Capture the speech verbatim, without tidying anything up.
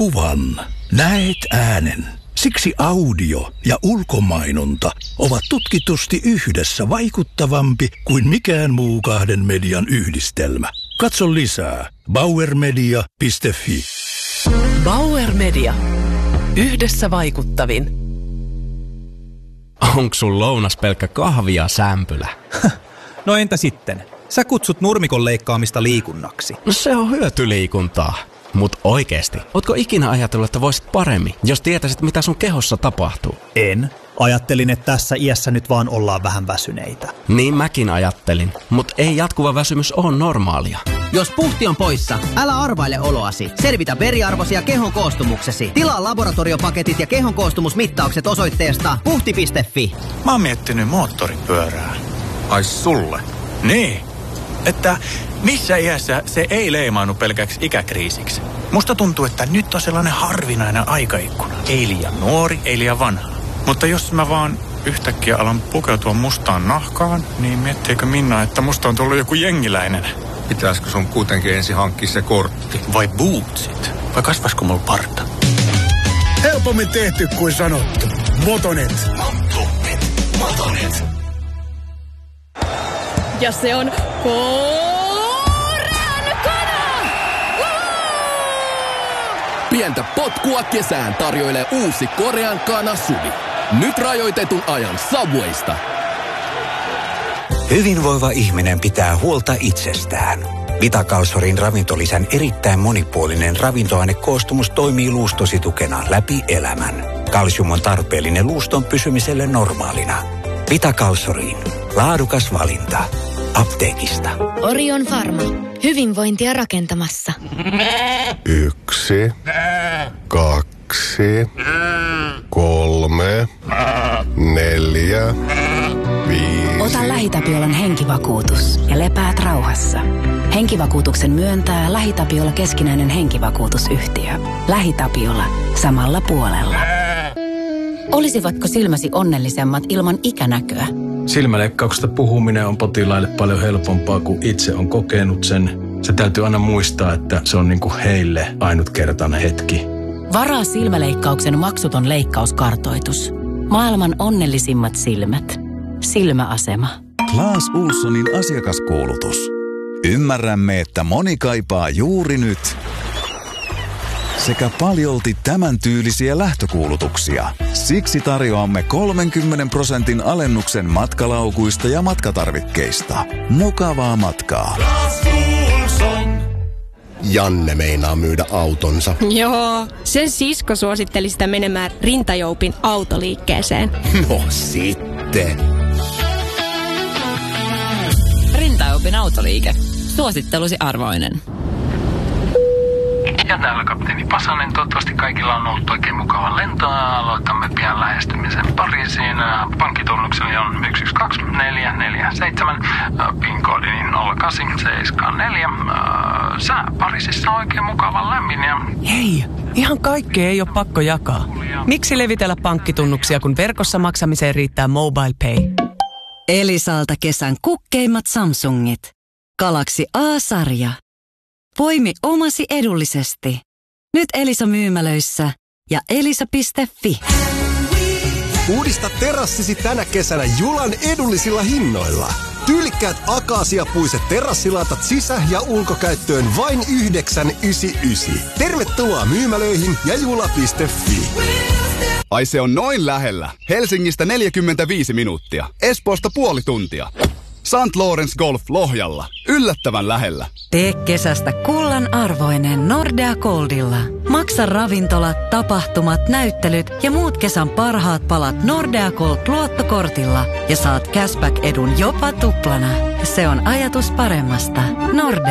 kuvan, näet äänen. Siksi audio ja ulkomainonta ovat tutkitusti yhdessä vaikuttavampi kuin mikään muu kahden median yhdistelmä. Katso lisää bauer media piste fi. Bauer Media. Yhdessä vaikuttavin. Onks sun lounas pelkkä kahvi ja sämpylä? No entä sitten? Sä kutsut nurmikon leikkaamista liikunnaksi. No se on hyötyliikuntaa. Mut oikeesti, ootko ikinä ajatellut, että voisit paremmin, jos tietäisit, mitä sun kehossa tapahtuu? En. Ajattelin, että tässä iässä nyt vaan ollaan vähän väsyneitä. Niin mäkin ajattelin, mut ei jatkuva väsymys ole normaalia. Jos puhti on poissa, älä arvaile oloasi. Selvitä veriarvosi ja kehon koostumuksesi. Tilaa laboratoriopaketit ja kehon koostumusmittaukset osoitteesta puhti piste fi. Mä oon miettinyt moottoripyörää. Ai sulle? Niin. Että missä iässä se ei leimaannu pelkäksi ikäkriisiksi. Musta tuntuu, että nyt on sellainen harvinainen aikaikkuna. Ei liian nuori, ei liian vanha. Mutta jos mä vaan yhtäkkiä alan pukeutua mustaan nahkaan, niin miettiikö Minna, että musta on tullut joku jengiläinen? Pitäisikö sun kuitenkin ensin hankkia se kortti? Vai bootsit? Vai kasvaisiko mulla parta? Helpommin tehty kuin sanottu. Motonet. Motonet. Motonet. Ja se on korean kana! Pientä potkua kesään tarjoilee uusi korean kana Suvi. Nyt rajoitetun ajan Subwaysta. Hyvinvoiva ihminen pitää huolta itsestään. Vitakalsorin ravintolisän erittäin monipuolinen ravintoainekoostumus toimii luustosi tukena läpi elämän. Kalsium on tarpeellinen luuston pysymiselle normaalina. Vitakalsoriin. Laadukas valinta. Apteekista. Orion Pharma. Hyvinvointia rakentamassa. Yksi, kaksi, kolme, neljä, viisi. Ota LähiTapiolan henkivakuutus ja lepäät rauhassa. Henkivakuutuksen myöntää LähiTapiola keskinäinen henkivakuutusyhtiö. LähiTapiola. Samalla puolella. Olisivatko silmäsi onnellisemmat ilman ikänäköä? Silmäleikkauksesta puhuminen on potilaille paljon helpompaa, kun itse on kokenut sen. Se täytyy aina muistaa, että se on niinku heille ainutkertainen hetki. Varaa silmäleikkauksen maksuton leikkauskartoitus. Maailman onnellisimmat silmät. Silmäasema. Claes Ohlsonin asiakaskuulutus. Ymmärrämme, että moni kaipaa juuri nyt sekä paljolti tämän tyylisiä lähtökuulutuksia. Siksi tarjoamme kolmenkymmenen prosentin alennuksen matkalaukuista ja matkatarvikkeista. Mukavaa matkaa. Janne meinaa myydä autonsa. Joo, sen sisko suositteli sitä menemään Rintajoupin autoliikkeeseen. No sitten. Rintajoupin autoliike. Suosittelusi arvoinen. Ja täällä kapteeni Pasanen. Toivottavasti kaikilla on ollut oikein mukava lento. Aloitamme pian lähestymisen Pariisiin. Pankkitunnukseni on yksi yksi kaksi neljä neljä seitsemän. PIN-koodini nolla kahdeksan seitsemän neljä. Sää Pariisissa on oikein mukava lämmin. Ja... Hei, ihan kaikkea ei ole pakko jakaa. Miksi levitellä pankkitunnuksia, kun verkossa maksamiseen riittää Mobile Pay? Elisalta kesän kukkeimmat Samsungit. Galaxy A-sarja. Poimi omasi edullisesti. Nyt Elisa myymälöissä ja elisa piste fi. Uudista terassisi tänä kesänä Julan edullisilla hinnoilla. Tyylikkäät akaasiapuiset terassilatat sisä- ja ulkokäyttöön vain yhdeksän yhdeksänkymmentäyhdeksän. Tervetuloa myymälöihin ja jula piste fi. Ai se on noin lähellä. Helsingistä neljäkymmentäviisi minuuttia. Espoosta puoli tuntia. Sankt Lawrence Golf Lohjalla. Yllättävän lähellä. Tee kesästä kullan arvoinen Nordea Goldilla. Maksa ravintolat, tapahtumat, näyttelyt ja muut kesän parhaat palat Nordea Gold luottokortilla ja saat cashback-edun jopa tuplana. Se on ajatus paremmasta. Nordea.